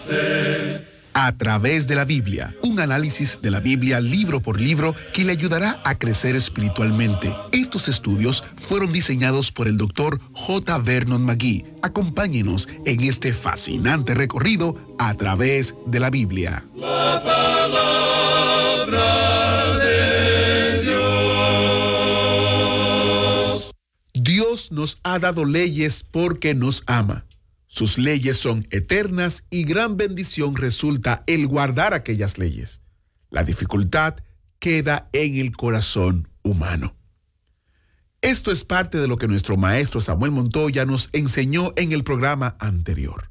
A través de la Biblia, un análisis de la Biblia libro por libro que le ayudará a crecer espiritualmente. Estos estudios fueron diseñados por el Dr. J. Vernon McGee. Acompáñenos en este fascinante recorrido a través de la Biblia. La palabra de Dios. Dios nos ha dado leyes porque nos ama. Sus leyes son eternas y gran bendición resulta el guardar aquellas leyes. La dificultad queda en el corazón humano. Esto es parte de lo que nuestro maestro Samuel Montoya nos enseñó en el programa anterior.